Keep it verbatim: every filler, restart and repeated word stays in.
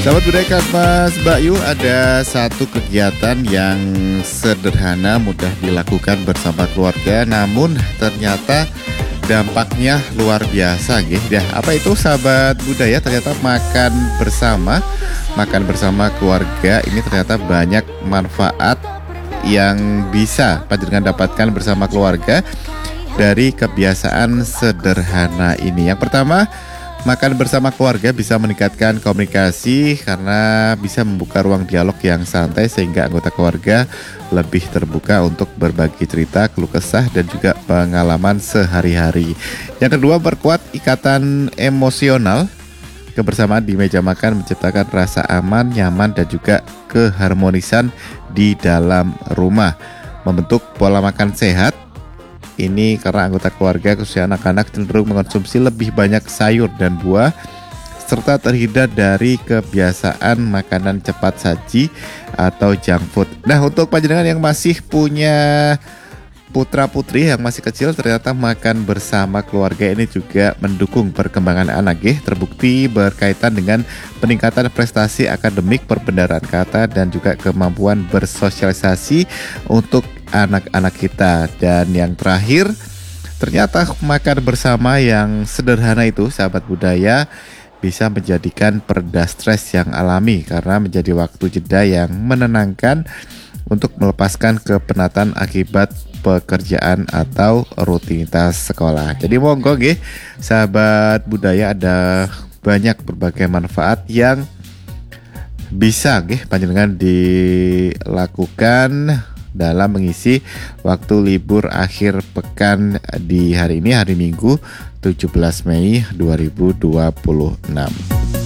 Sahabat budaya Kak Mas Bayu, ada satu kegiatan yang sederhana, mudah dilakukan bersama keluarga, namun ternyata dampaknya luar biasa gitu. Ya, apa itu sahabat budaya? Ternyata makan bersama, makan bersama keluarga ini ternyata banyak manfaat yang bisa panjenengan dapatkan bersama keluarga dari kebiasaan sederhana ini. Yang pertama, makan bersama keluarga bisa meningkatkan komunikasi karena bisa membuka ruang dialog yang santai sehingga anggota keluarga lebih terbuka untuk berbagi cerita, keluh kesah dan juga pengalaman sehari-hari. Yang kedua, perkuat ikatan emosional. Kebersamaan di meja makan menciptakan rasa aman, nyaman dan juga keharmonisan di dalam rumah. Membentuk pola makan sehat. Ini karena anggota keluarga khususnya anak-anak cenderung mengonsumsi lebih banyak sayur dan buah serta terhindar dari kebiasaan makanan cepat saji atau junk food. Nah, untuk panjenengan yang masih punya putra-putri yang masih kecil, ternyata makan bersama keluarga ini juga mendukung perkembangan anak ya. Terbukti berkaitan dengan peningkatan prestasi akademik, perbendaharaan kata dan juga kemampuan bersosialisasi untuk anak-anak kita. Dan yang terakhir, ternyata makan bersama yang sederhana itu sahabat budaya bisa menjadikan pereda stres yang alami karena menjadi waktu jeda yang menenangkan untuk melepaskan kepenatan akibat pekerjaan atau rutinitas sekolah. Jadi monggo nggih sahabat budaya, ada banyak berbagai manfaat yang bisa nggih panjenengan dilakukan dalam mengisi waktu libur akhir pekan di hari ini, hari Minggu tujuh belas Mei dua ribu dua puluh enam.